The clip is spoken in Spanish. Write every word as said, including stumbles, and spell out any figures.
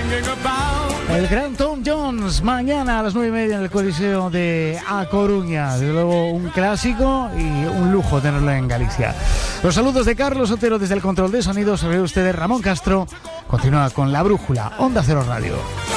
El gran Tom Jones, mañana a las nueve y media en el Coliseo de A Coruña. Desde luego un clásico y un lujo tenerlo en Galicia. Los saludos de Carlos Otero desde el control de sonido. Sobre ustedes Ramón Castro. Continúa con La Brújula, Onda Cero Radio.